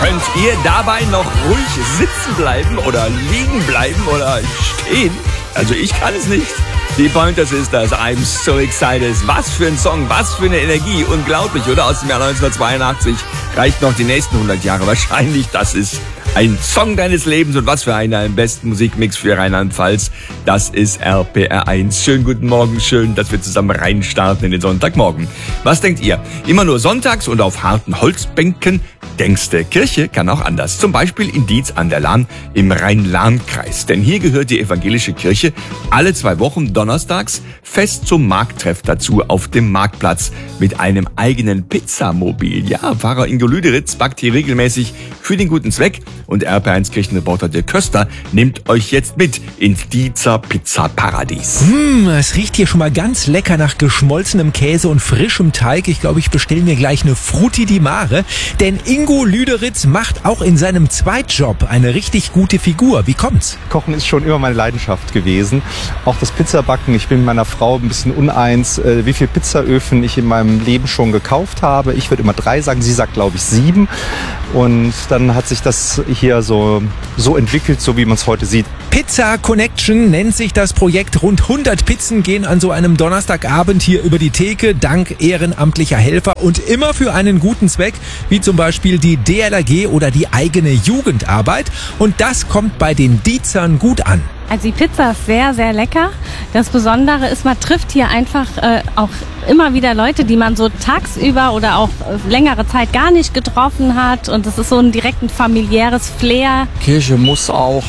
Könnt ihr dabei noch ruhig sitzen bleiben oder liegen bleiben oder stehen? Also ich kann es nicht. Die Pointers ist das I'm So Excited. Was für ein Song, was für eine Energie. Unglaublich, oder? Aus dem Jahr 1982 reicht noch die nächsten 100 Jahre. Wahrscheinlich, das ist ein Song deines Lebens. Und was für einer im besten Musikmix für Rheinland-Pfalz. Das ist RPR 1. Schönen guten Morgen, schön, dass wir zusammen reinstarten in den Sonntagmorgen. Was denkt ihr? Immer nur sonntags und auf harten Holzbänken? Denkste, Kirche kann auch anders. Zum Beispiel in Dietz an der Lahn im Rhein-Lahn-Kreis. Denn hier gehört die evangelische Kirche alle 2 Wochen donnerstags fest zum Markttreff dazu auf dem Marktplatz mit einem eigenen Pizzamobil. Ja, Pfarrer Ingo Lüderitz backt hier regelmäßig für den guten Zweck. Und RP1 Kirchenreporter Dirk Köster nimmt euch jetzt mit ins Dietzer Pizzaparadies. Es riecht hier schon mal ganz lecker nach geschmolzenem Käse und frischem Teig. Ich glaube, ich bestelle mir gleich eine Frutti di Mare. Denn Ingo Lüderitz macht auch in seinem Zweitjob eine richtig gute Figur. Wie kommt's? Kochen ist schon immer meine Leidenschaft gewesen. Auch das Pizzabacken. Ich bin mit meiner Frau ein bisschen uneins, wie viele Pizzaöfen ich in meinem Leben schon gekauft habe. Ich würde immer 3 sagen, sie sagt, glaube ich, 7. Und dann hat sich das hier so entwickelt, so wie man es heute sieht. Pizza Connection nennt sich das Projekt. Rund 100 Pizzen gehen an so einem Donnerstagabend hier über die Theke, dank ehrenamtlicher Helfer und immer für einen guten Zweck, wie zum Beispiel die DLRG oder die eigene Jugendarbeit. Und das kommt bei den Dietzern gut an. Also die Pizza ist sehr, sehr lecker. Das Besondere ist, man trifft hier einfach auch immer wieder Leute, die man so tagsüber oder auch längere Zeit gar nicht getroffen hat. Und es ist so ein direkt familiäres Flair. Kirche muss auch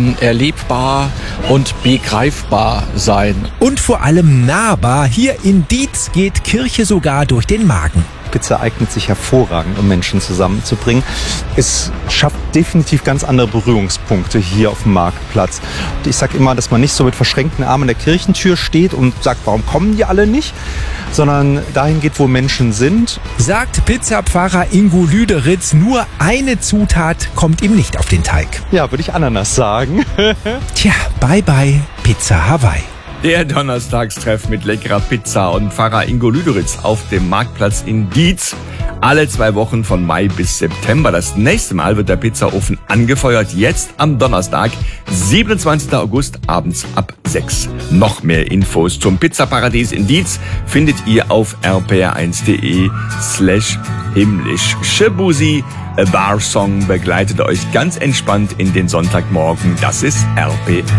erlebbar und begreifbar sein. Und vor allem nahbar. Hier in Dietz geht Kirche sogar durch den Magen. Pizza eignet sich hervorragend, um Menschen zusammenzubringen. Es schafft definitiv ganz andere Berührungspunkte hier auf dem Marktplatz. Und ich sage immer, dass man nicht so mit verschränkten Armen an der Kirchentür steht und sagt, warum kommen die alle nicht? Sondern dahin geht, wo Menschen sind. Sagt Pizzapfarrer Ingo Lüderitz, nur eine Zutat kommt ihm nicht auf den Teig. Ja, würde ich Ananas sagen. Tja, bye bye Pizza Hawaii. Der Donnerstagstreff mit leckerer Pizza und Pfarrer Ingo Lüderitz auf dem Marktplatz in Dietz. Alle 2 Wochen von Mai bis September. Das nächste Mal wird der Pizzaofen angefeuert. Jetzt am Donnerstag, 27. August, abends ab 6. Noch mehr Infos zum Pizzaparadies in Dietz findet ihr auf rpr1.de/himmlisch. Shabuzi, a Bar Song begleitet euch ganz entspannt in den Sonntagmorgen. Das ist RPR.